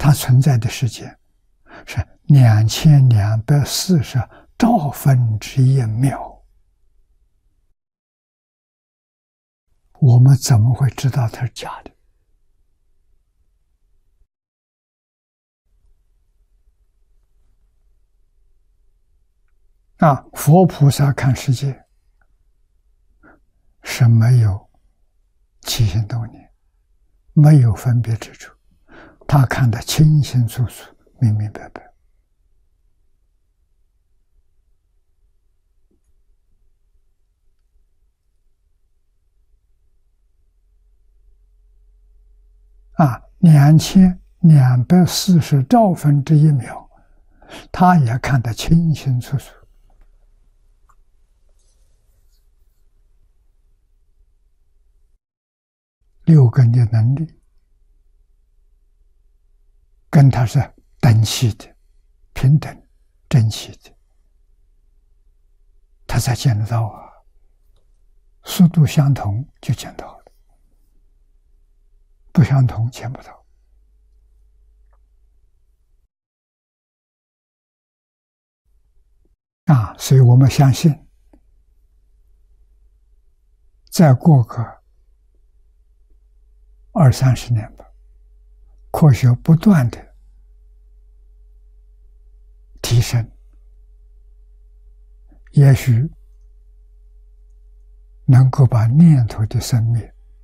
它存在的时间是2240兆分之一秒，我们怎么会知道它是假的？佛菩萨看世界是没有起心动念，没有分别之处，他看得清清楚楚、明明白白。2240兆分之一秒，他也看得清清楚楚。六根的能力跟他是等齐的、平等、整齐的，他才见得到啊。速度相同就见到了，不相同见不到。所以我们相信，再过个20-30年吧，科学不断的提升，也许能够把念头的生灭